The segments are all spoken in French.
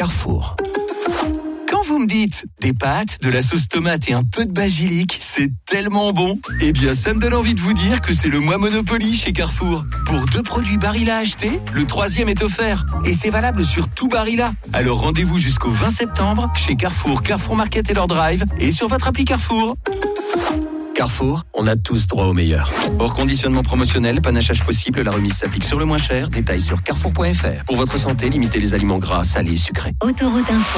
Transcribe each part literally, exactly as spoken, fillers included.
Carrefour. Quand vous me dites des pâtes, de la sauce tomate et un peu de basilic, c'est tellement bon. Eh bien, ça me donne envie de vous dire que c'est le mois Monopoly chez Carrefour. Pour deux produits Barilla achetés, le troisième est offert. Et c'est valable sur tout Barilla. Alors rendez-vous jusqu'au vingt septembre chez Carrefour, Carrefour Market et leur drive et sur votre appli Carrefour. Carrefour, on a tous droit au meilleur. Hors conditionnement promotionnel, panachage possible, la remise s'applique sur le moins cher. Détails sur carrefour point f r. Pour votre santé, limitez les aliments gras, salés, sucrés. Autoroute Info.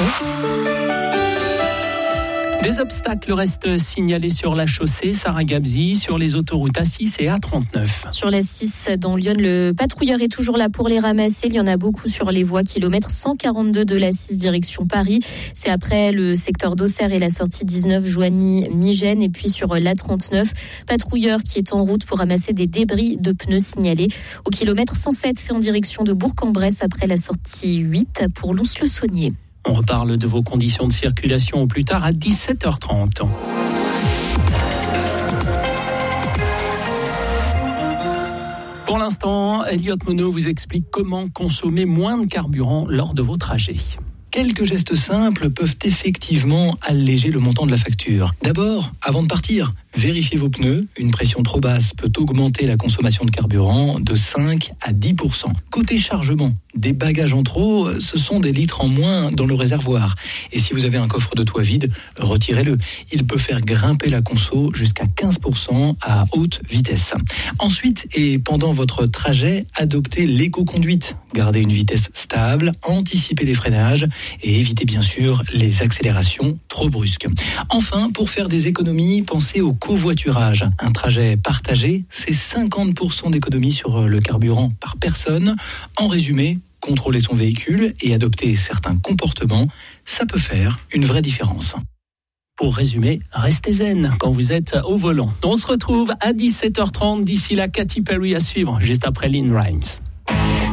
Des obstacles restent signalés sur la chaussée Sarah Gabzi, sur les autoroutes A six et A trente-neuf. Sur la six dans Lyon, le patrouilleur est toujours là pour les ramasser. Il y en a beaucoup sur les voies, kilomètre cent quarante-deux de la six direction Paris. C'est après le secteur d'Auxerre et la sortie dix-neuf Joigny-Migène. Et puis sur l'A trente-neuf, patrouilleur qui est en route pour ramasser des débris de pneus signalés. Au kilomètre cent sept, c'est en direction de Bourg-en-Bresse après la sortie huit pour Lons-le-Saunier. On reparle de vos conditions de circulation au plus tard à dix-sept heures trente. Pour l'instant, Elliott Monod vous explique comment consommer moins de carburant lors de vos trajets. Quelques gestes simples peuvent effectivement alléger le montant de la facture. D'abord, avant de partir, vérifiez vos pneus. Une pression trop basse peut augmenter la consommation de carburant de cinq à dix pour cent. Côté chargement, des bagages en trop, ce sont des litres en moins dans le réservoir. Et si vous avez un coffre de toit vide, retirez-le. Il peut faire grimper la conso jusqu'à quinze pour cent à haute vitesse. Ensuite, et pendant votre trajet, adoptez l'éco-conduite. Gardez une vitesse stable, anticipez les freinages et évitez bien sûr les accélérations trop brusques. Enfin, pour faire des économies, pensez au covoiturage. Un trajet partagé, c'est cinquante pour cent d'économie sur le carburant par personne. En résumé, contrôler son véhicule et adopter certains comportements, ça peut faire une vraie différence. Pour résumer, restez zen quand vous êtes au volant. On se retrouve à dix-sept heures trente. D'ici là, Katy Perry à suivre, juste après Lynn Rimes.